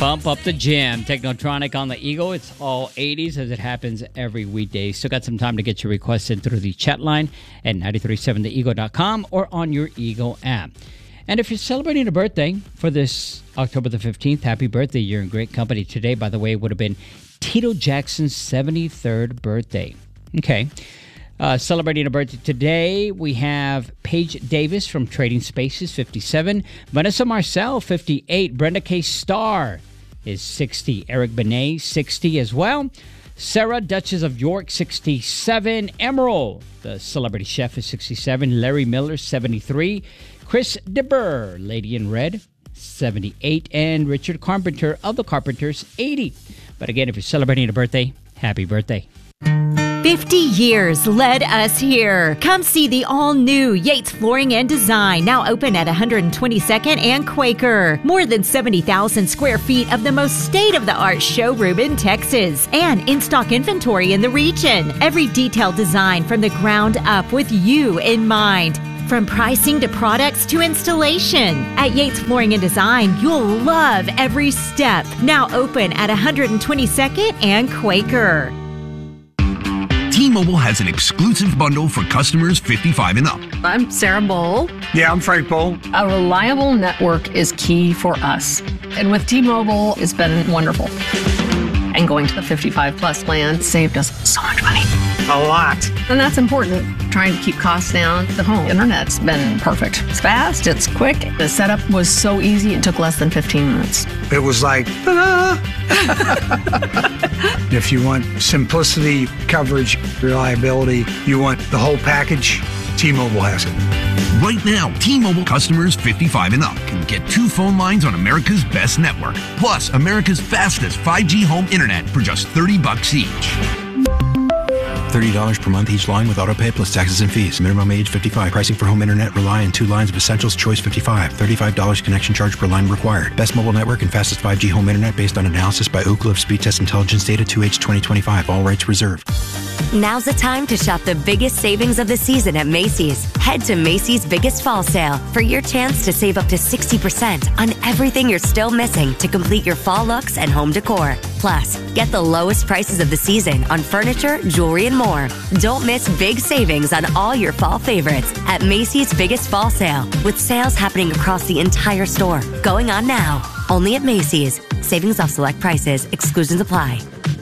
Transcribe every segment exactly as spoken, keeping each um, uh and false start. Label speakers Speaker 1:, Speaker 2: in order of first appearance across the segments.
Speaker 1: Pump up the jam. Technotronic on the Eagle. It's all eighties as it happens every weekday. Still got some time to get your requests in through the chat line at nine three seven the eagle dot com or on your Eagle app. And if you're celebrating a birthday for this October the fifteenth, happy birthday. You're in great company. Today, by the way, would have been Tito Jackson's seventy-third birthday. Okay. Uh, celebrating a birthday today, we have Paige Davis from Trading Spaces, fifty-seven. Vanessa Marcel, fifty-eight. Brenda K. Starr is sixty. Eric Benet, sixty as well. Sarah, Duchess of York, sixty-seven. Emerald, the celebrity chef, is sixty-seven. Larry Miller, seventy-three. Chris DeBurr, Lady in Red, seventy-eight. And Richard Carpenter of the Carpenters, eighty. But again, if you're celebrating a birthday, happy birthday.
Speaker 2: fifty years led us here. Come see the all-new Yates Flooring and Design, now open at one twenty-second and Quaker. More than seventy thousand square feet of the most state-of-the-art showroom in Texas and in-stock inventory in the region. Every detailed design from the ground up with you in mind. From pricing to products to installation. At Yates Flooring and Design, you'll love every step. Now open at one twenty-second and Quaker.
Speaker 3: T-Mobile has an exclusive bundle for customers fifty-five and up.
Speaker 4: I'm Sarah Bowl.
Speaker 5: Yeah, I'm Frank Bowl.
Speaker 4: A reliable network is key for us. And with T-Mobile, it's been wonderful. And going to the fifty-five plus plan saved us so much money.
Speaker 5: A lot.
Speaker 4: And that's important. Trying to keep costs down. The home internet's been perfect. It's fast, it's quick. The setup was so easy, it took less than fifteen minutes.
Speaker 5: It was like, ta-da! If you want simplicity, coverage, reliability, you want the whole package, T-Mobile has it.
Speaker 3: Right now, T-Mobile customers fifty-five and up can get two phone lines on America's best network, plus America's fastest five G home internet for just thirty bucks each.
Speaker 6: thirty dollars per month each line with autopay plus taxes and fees. Minimum age fifty-five. Pricing for home internet rely on two lines of Essentials Choice fifty-five. thirty-five dollars connection charge per line required. Best mobile network and fastest five G home internet based on analysis by Ookla of Speed Test Intelligence Data two H twenty twenty-five. All rights reserved.
Speaker 7: Now's the time to shop the biggest savings of the season at Macy's. Head to Macy's Biggest Fall Sale for your chance to save up to sixty percent on everything you're still missing to complete your fall looks and home decor. Plus, get the lowest prices of the season on furniture, jewelry, and more. Don't miss big savings on all your fall favorites at Macy's Biggest Fall Sale, with sales happening across the entire store. Going on now. Only at Macy's. Savings off select prices. Exclusions apply.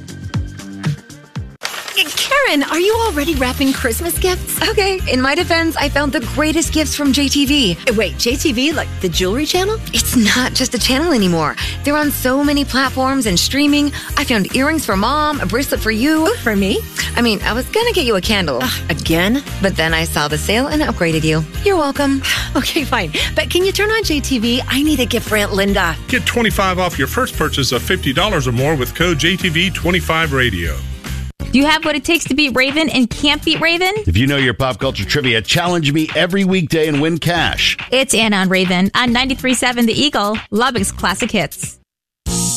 Speaker 8: Karen, are you already wrapping Christmas gifts?
Speaker 9: Okay, in my defense, I found the greatest gifts from J T V.
Speaker 8: Wait, J T V? Like the jewelry channel?
Speaker 9: It's not just a channel anymore. They're on so many platforms and streaming. I found earrings for mom, a bracelet for you.
Speaker 8: Ooh, for me?
Speaker 9: I mean, I was gonna get you a candle.
Speaker 8: Uh, again?
Speaker 9: But then I saw the sale and upgraded you. You're welcome.
Speaker 8: Okay, fine. But can you turn on J T V? I need a gift for Aunt Linda.
Speaker 10: Get twenty-five dollars off your first purchase of fifty dollars or more with code J T V twenty-five radio.
Speaker 11: Do you have what it takes to beat Raven and can't beat Raven?
Speaker 12: If you know your pop culture trivia, challenge me every weekday and win cash.
Speaker 11: It's Anna on Raven on ninety-three point seven The Eagle, Lubbock's Classic Hits.